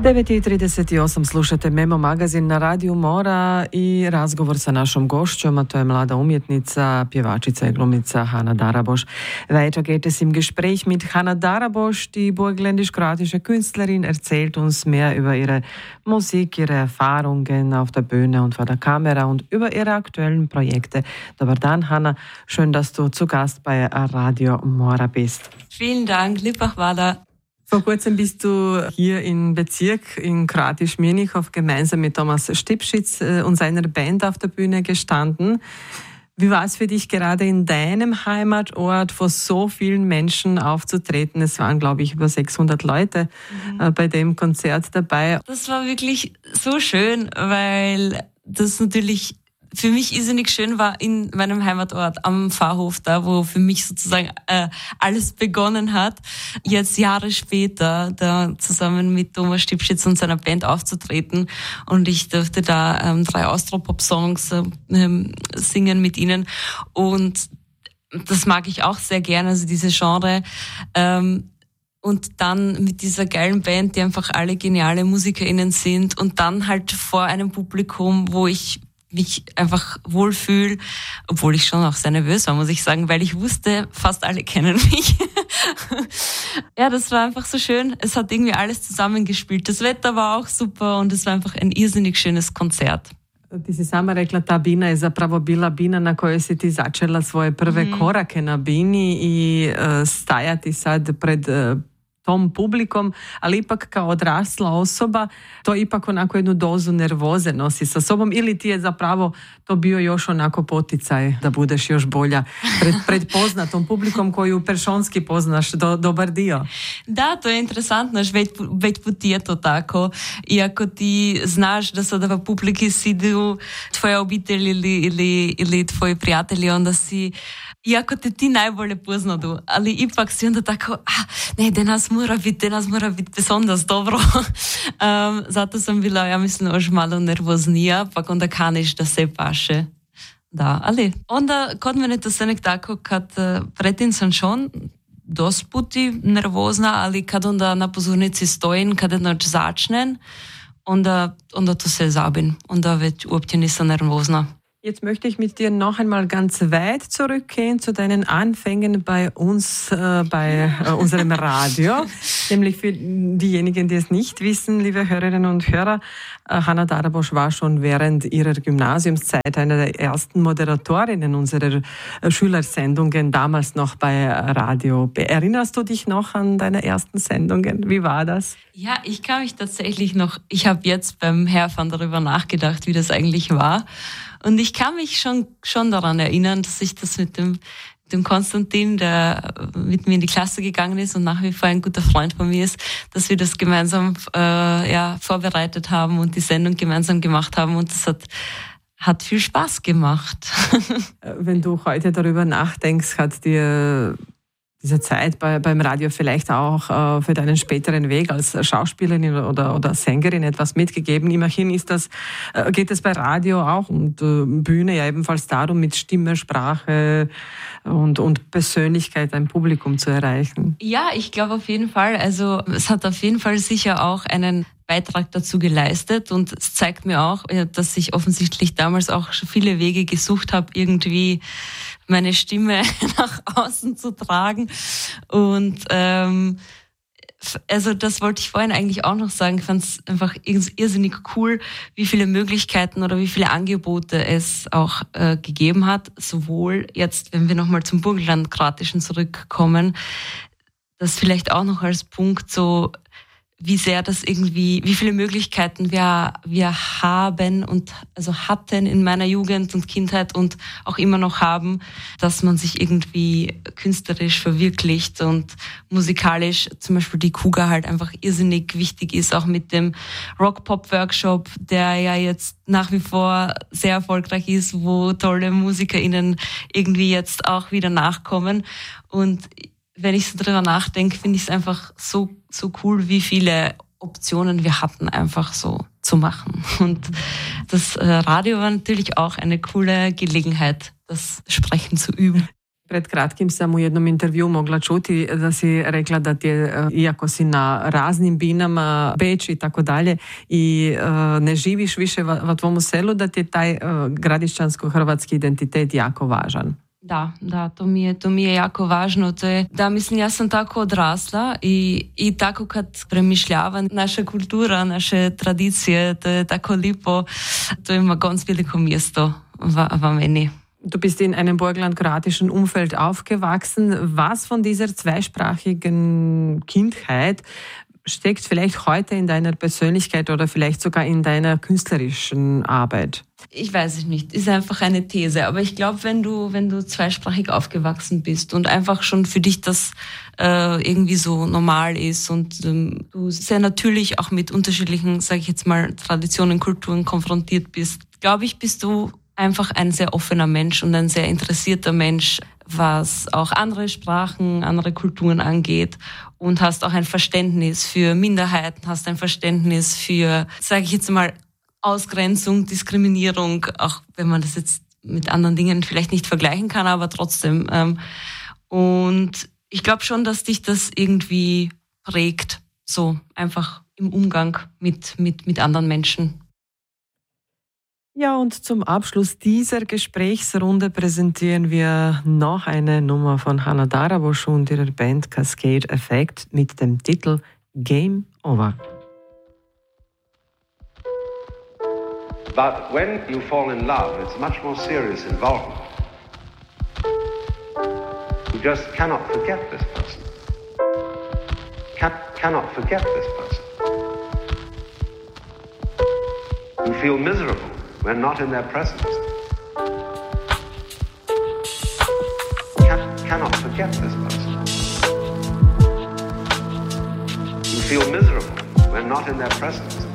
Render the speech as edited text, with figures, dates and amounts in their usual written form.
9:38 slušate Memo magazin na Radiju Mora i razgovor sa našom gošćom, a to je mlada umjetnica, pjevačica i glumica Hanna Darabosch. Weiter geht es im Gespräch mit Hanna Darabosch. Die burgenländisch-kroatische Künstlerin erzählt uns mehr über ihre Musik, ihre Erfahrungen auf der Bühne und vor der Kamera und über ihre aktuellen Projekte. Dobar dan, Hanna. Schön, dass du zu Gast bei Radio Mora bist. Vielen Dank, liebe Hvala. Vor kurzem bist du hier im Bezirk in Kroatisch-Miernichow gemeinsam mit Thomas Stipschitz und seiner Band auf der Bühne gestanden. Wie war es für dich, gerade in deinem Heimatort vor so vielen Menschen aufzutreten? Es waren, glaube ich, über 600 Leute bei dem Konzert dabei. Das war wirklich so schön, weil das natürlich für mich irrsinnig schön war in meinem Heimatort am Pfarrhof, da wo für mich sozusagen alles begonnen hat. Jetzt Jahre später da zusammen mit Thomas Stipschitz und seiner Band aufzutreten und ich durfte da 3 Austropop-Songs singen mit ihnen und das mag ich auch sehr gerne, also diese Genre. Und dann mit dieser geilen Band, die einfach alle geniale MusikerInnen sind und dann halt vor einem Publikum, wo ich mich einfach wohlfühle, obwohl ich schon auch sehr nervös war, muss ich sagen, weil ich wusste, fast alle kennen mich. Ja, das war einfach so schön. Es hat irgendwie alles zusammengespielt. Das Wetter war auch super und es war einfach ein irrsinnig schönes Koncert. Ti si sama rekla, ta bina je zapravo bila bina na kojoj si ti začela svoje prve korake na bini i stajati sad pred tom publikom, ali ipak kao odrasla osoba to ipak onako jednu dozu nervoze nosi sa sobom, ili ti je zapravo to bio još onako poticaj da budeš još bolja pred poznatom publikom koju peršonski poznaš dobar dio? Da, to je interesantno, već puti je to tako. Iako ti znaš da sada v publiki sidu tvoja obitelj ili tvoji prijatelji, onda si iako te ti najbolje poznadu, ali ipak si onda tako, ne, danas mora biti besonders dobro. Zato sam bila, ja mislim, još malo nervoznija, pa onda kaniš da se paše. Da, ali onda kod mene to se nek tako, kad pretim sam šon, dost puti nervozna, ali kad onda na pozornici stojim, kada noć začnem, onda to se zabim. Onda već uopće nisam nervozna. Jetzt möchte ich mit dir noch einmal ganz weit zurückgehen zu deinen Anfängen bei uns, bei unserem Radio. Nämlich für diejenigen, die es nicht wissen, liebe Hörerinnen und Hörer, Hanna Darabosch war schon während ihrer Gymnasiumszeit eine der ersten Moderatorinnen unserer Schülersendungen, damals noch bei Radio B. Erinnerst du dich noch an deine ersten Sendungen? Wie war das? Ja, ich kann mich tatsächlich noch, ich habe jetzt beim Herfahren darüber nachgedacht, wie das eigentlich war. Und ich kann mich schon daran erinnern, dass ich das mit dem Konstantin, der mit mir in die Klasse gegangen ist und nach wie vor ein guter Freund von mir ist, dass wir das gemeinsam vorbereitet haben und die Sendung gemeinsam gemacht haben und das hat viel Spaß gemacht. Wenn du heute darüber nachdenkst, hat dir diese Zeit beim Radio vielleicht auch für deinen späteren Weg als Schauspielerin oder Sängerin etwas mitgegeben? Immerhin geht es bei Radio auch und Bühne ja ebenfalls darum, mit Stimme, Sprache und Persönlichkeit ein Publikum zu erreichen. Ja, ich glaube auf jeden Fall. Also es hat auf jeden Fall sicher auch einen Beitrag dazu geleistet und es zeigt mir auch, dass ich offensichtlich damals auch schon viele Wege gesucht habe, irgendwie meine Stimme nach außen zu tragen und also das wollte ich vorhin eigentlich auch noch sagen. Ich fand es einfach irrsinnig cool, wie viele Möglichkeiten oder wie viele Angebote es auch gegeben hat. Sowohl jetzt, wenn wir nochmal zum Burgenland-Kroatischen zurückkommen, das vielleicht auch noch als Punkt so, wie sehr das irgendwie, wie viele Möglichkeiten wir haben und also hatten in meiner Jugend und Kindheit und auch immer noch haben, dass man sich irgendwie künstlerisch verwirklicht und musikalisch, zum Beispiel die Kuga halt einfach irrsinnig wichtig ist, auch mit dem Rock-Pop-Workshop, der ja jetzt nach wie vor sehr erfolgreich ist, wo tolle MusikerInnen irgendwie jetzt auch wieder nachkommen. Und wenn ich so drüber nachdenke, finde ich es einfach so cool, wie viele Optionen wir hatten, einfach so zu machen. Und das Radio war natürlich auch eine coole Gelegenheit, das Sprechen zu üben. Pred kratkim sam u jednom intervju mogla čuti da si rekla da ti je, iako si na raznim binama, Beč i tako dalje, i ne živiš više v tvomu selu, da ti je taj gradišćansko-hrvatski identitet jako važan. Da, to mi je jako važno. To je, da, mislim, ja sam tako odrasla i tako kad premišljavam naša kultura, naše tradicije, to je tako lipo, to ima ganz veliko mjesto v meni. Du bist in einem burgenland-kroatischen Umfeld aufgewachsen. Was von dieser zweisprachigen Kindheit steckt vielleicht heute in deiner Persönlichkeit oder vielleicht sogar in deiner künstlerischen Arbeit? Ich weiß es nicht, ist einfach eine These. Aber ich glaube, wenn du zweisprachig aufgewachsen bist und einfach schon für dich das irgendwie so normal ist und du sehr natürlich auch mit unterschiedlichen, sage ich jetzt mal, Traditionen, Kulturen konfrontiert bist, glaube ich, bist du einfach ein sehr offener Mensch und ein sehr interessierter Mensch, was auch andere Sprachen, andere Kulturen angeht, und hast auch ein Verständnis für Minderheiten, hast ein Verständnis für, sage ich jetzt mal, Ausgrenzung, Diskriminierung, auch wenn man das jetzt mit anderen Dingen vielleicht nicht vergleichen kann, aber trotzdem. Und ich glaube schon, dass dich das irgendwie prägt, so einfach im Umgang mit anderen Menschen. Ja, und zum Abschluss dieser Gesprächsrunde präsentieren wir noch eine Nummer von Hana Darabos und ihrer Band Cascade Effect mit dem Titel Game Over. But when you fall in love, it's much more serious involvement. You just cannot forget this person. Cannot forget this person. You feel miserable when not in their presence. Cannot forget this person. You feel miserable when not in their presence.